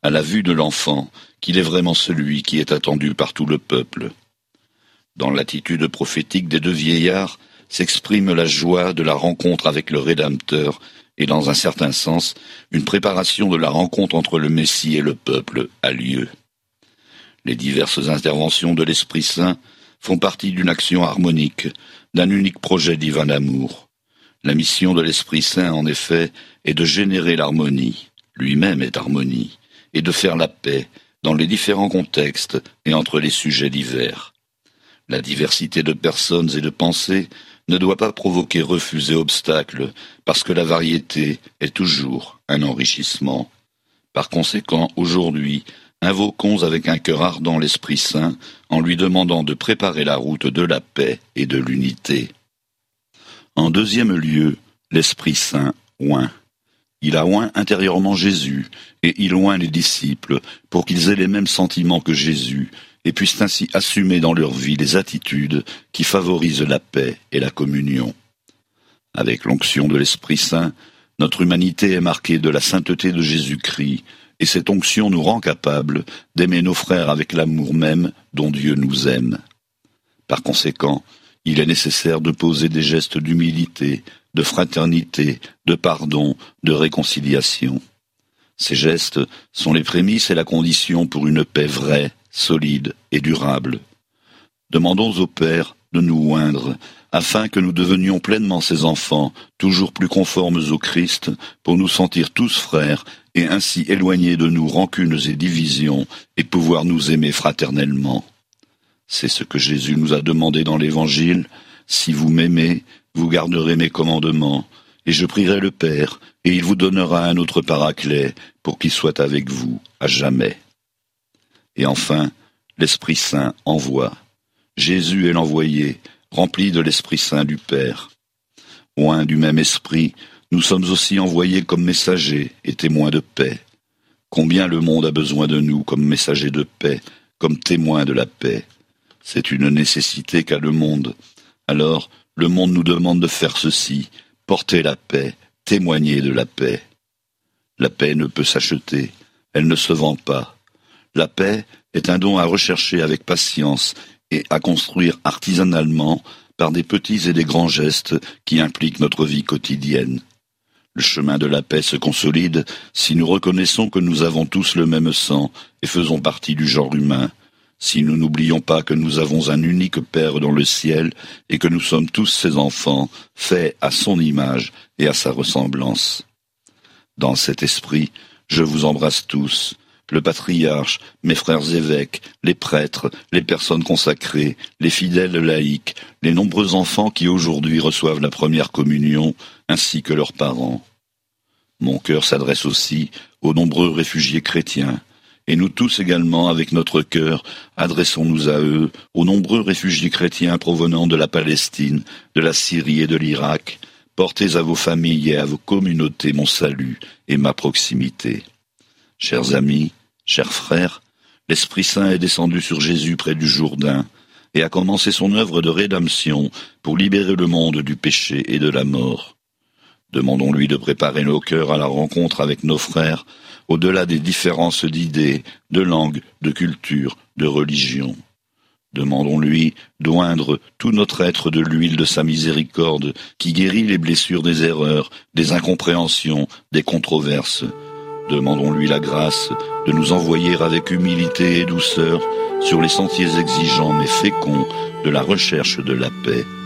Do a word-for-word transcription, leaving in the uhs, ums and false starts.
à la vue de l'enfant, qu'il est vraiment celui qui est attendu par tout le peuple. Dans l'attitude prophétique des deux vieillards s'exprime la joie de la rencontre avec le Rédempteur et, dans un certain sens, une préparation de la rencontre entre le Messie et le peuple a lieu. Les diverses interventions de l'Esprit Saint font partie d'une action harmonique, d'un unique projet divin d'amour. La mission de l'Esprit Saint, en effet, est de générer l'harmonie, lui-même est harmonie, et de faire la paix dans les différents contextes et entre les sujets divers. La diversité de personnes et de pensées ne doit pas provoquer refus et obstacles, parce que la variété est toujours un enrichissement. Par conséquent, aujourd'hui, invoquons avec un cœur ardent l'Esprit Saint en lui demandant de préparer la route de la paix et de l'unité. En deuxième lieu, l'Esprit Saint oint. Il a oint intérieurement Jésus, et il oint les disciples pour qu'ils aient les mêmes sentiments que Jésus, et puissent ainsi assumer dans leur vie les attitudes qui favorisent la paix et la communion. Avec l'onction de l'Esprit Saint, notre humanité est marquée de la sainteté de Jésus-Christ, et cette onction nous rend capables d'aimer nos frères avec l'amour même dont Dieu nous aime. Par conséquent, il est nécessaire de poser des gestes d'humilité, de fraternité, de pardon, de réconciliation. Ces gestes sont les prémices et la condition pour une paix vraie, solide et durable. Demandons au Père de nous oindre, afin que nous devenions pleinement ses enfants, toujours plus conformes au Christ, pour nous sentir tous frères, et ainsi éloigner de nous rancunes et divisions, et pouvoir nous aimer fraternellement. C'est ce que Jésus nous a demandé dans l'Évangile. Si vous m'aimez, vous garderez mes commandements, et je prierai le Père, et il vous donnera un autre paraclet, pour qu'il soit avec vous à jamais. Et enfin, l'Esprit Saint envoie. Jésus est l'envoyé, rempli de l'Esprit Saint du Père. Oints du même esprit, nous sommes aussi envoyés comme messagers et témoins de paix. Combien le monde a besoin de nous comme messagers de paix, comme témoins de la paix. C'est une nécessité qu'a le monde. Alors, le monde nous demande de faire ceci, porter la paix, témoigner de la paix. La paix ne peut s'acheter, elle ne se vend pas. La paix est un don à rechercher avec patience et à construire artisanalement par des petits et des grands gestes qui impliquent notre vie quotidienne. Le chemin de la paix se consolide si nous reconnaissons que nous avons tous le même sang et faisons partie du genre humain, si nous n'oublions pas que nous avons un unique Père dans le ciel et que nous sommes tous ses enfants, faits à son image et à sa ressemblance. Dans cet esprit, je vous embrasse tous, le patriarche, mes frères évêques, les prêtres, les personnes consacrées, les fidèles laïcs, les nombreux enfants qui aujourd'hui reçoivent la première communion, ainsi que leurs parents. Mon cœur s'adresse aussi aux nombreux réfugiés chrétiens, et nous tous également, avec notre cœur, adressons-nous à eux, aux nombreux réfugiés chrétiens provenant de la Palestine, de la Syrie et de l'Irak. Portez à vos familles et à vos communautés mon salut et ma proximité. Chers amis, chers frères, l'Esprit Saint est descendu sur Jésus près du Jourdain et a commencé son œuvre de rédemption pour libérer le monde du péché et de la mort. Demandons-lui de préparer nos cœurs à la rencontre avec nos frères, au-delà des différences d'idées, de langue, de culture, de religion. Demandons-lui d'oindre tout notre être de l'huile de sa miséricorde qui guérit les blessures des erreurs, des incompréhensions, des controverses. Demandons-lui la grâce de nous envoyer avec humilité et douceur sur les sentiers exigeants mais féconds de la recherche de la paix.